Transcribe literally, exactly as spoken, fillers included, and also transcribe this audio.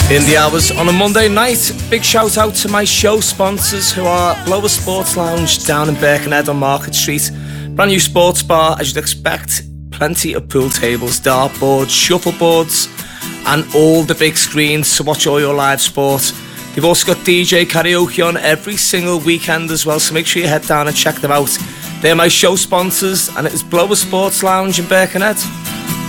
In the hours on a Monday night, big shout out to my show sponsors who are Blower Sports Lounge down in Birkenhead on Market Street. Brand new sports bar, as you'd expect. Plenty of pool tables, dartboards, shuffleboards, and all the big screens to watch all your live sport. They've also got D J karaoke on every single weekend as well, so make sure you head down and check them out. They're my show sponsors, and it is Blower Sports Lounge in Birkenhead.